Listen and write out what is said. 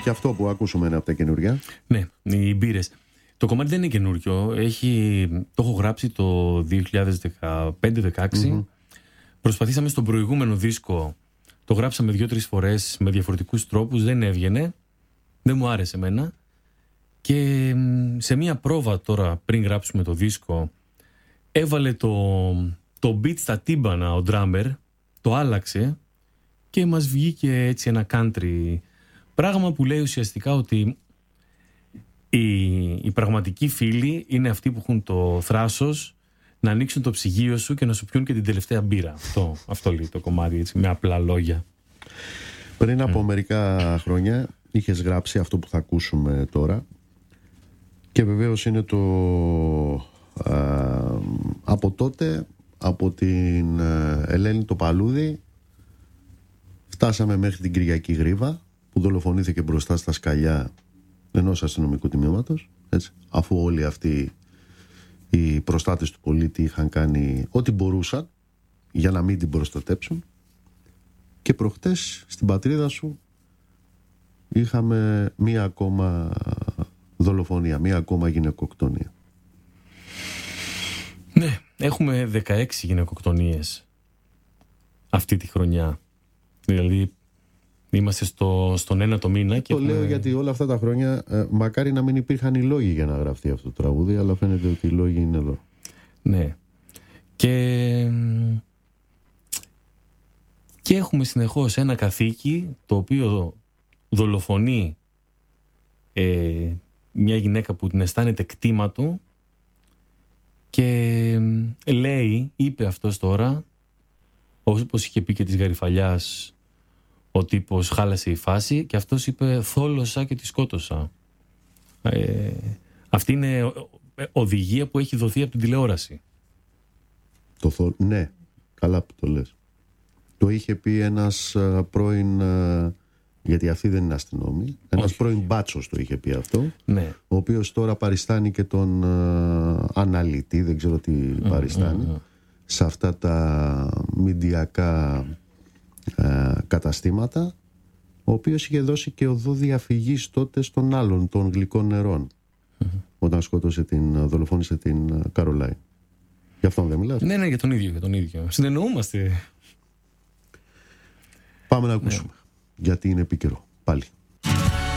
Και αυτό που ακούσουμε είναι από τα καινούργια. Ναι, οι μπύρες. Το κομμάτι δεν είναι καινούριο. Το έχω γράψει το 2015-16. Προσπαθήσαμε στον προηγούμενο δίσκο. Το γράψαμε 2-3 φορές με διαφορετικούς τρόπους. Δεν έβγαινε. Δεν μου άρεσε εμένα. Και σε μία πρόβα τώρα πριν γράψουμε το δίσκο, έβαλε το beat στα τύμπανα ο drummer, το άλλαξε και μας βγήκε έτσι ένα country. Πράγμα που λέει ουσιαστικά ότι οι πραγματικοί φίλοι είναι αυτοί που έχουν το θράσος να ανοίξουν το ψυγείο σου και να σου πιούν και την τελευταία μπύρα. Αυτό λέει το κομμάτι, έτσι, με απλά λόγια. Πριν από μερικά χρόνια είχες γράψει αυτό που θα ακούσουμε τώρα και βεβαίως είναι από τότε, από την Ελένη το Παλούδι, φτάσαμε μέχρι την Κυριακή Γρίβα που δολοφονήθηκε μπροστά στα σκαλιά ενός αστυνομικού τμήματος, έτσι, αφού όλοι αυτοί οι προστάτες του πολίτη είχαν κάνει ό,τι μπορούσαν για να μην την προστατέψουν. Και προχτές στην πατρίδα σου είχαμε μία ακόμα δολοφονία, μία ακόμα γυναικοκτονία. Ναι, έχουμε 16 γυναικοκτονίες αυτή τη χρονιά. Δηλαδή είμαστε στον ένα το μήνα. Και λέω γιατί όλα αυτά τα χρόνια μακάρι να μην υπήρχαν οι λόγοι για να γραφτεί αυτό το τραγούδι, αλλά φαίνεται ότι οι λόγοι είναι εδώ. Ναι. Και έχουμε συνεχώς ένα καθήκη το οποίο δολοφονεί μια γυναίκα που την αισθάνεται κτήμα του και είπε αυτός τώρα, όπως είχε πει και της Γαριφαλιάς, ο τύπος χάλασε η φάση και αυτός είπε θόλωσα και τη σκότωσα. Αυτή είναι οδηγία που έχει δοθεί από την τηλεόραση. Ναι, καλά που το λες. Το είχε πει ένας πρώην, γιατί αυτοί δεν είναι αστυνόμοι, ένας πρώην μπάτσος το είχε πει αυτό, ναι. Ο οποίος τώρα παριστάνει και τον αναλυτή, δεν ξέρω τι παριστάνει, σε αυτά τα μηντιακά καταστήματα, ο οποίος είχε δώσει και οδό διαφυγής τότε στον άλλον των Γλυκών Νερών, όταν δολοφόνησε την Καρολάιν. Γι' αυτόν δεν μιλάς? Ναι, για τον ίδιο. Συνεννοούμαστε. Πάμε να ακούσουμε, γιατί είναι επίκαιρο πάλι.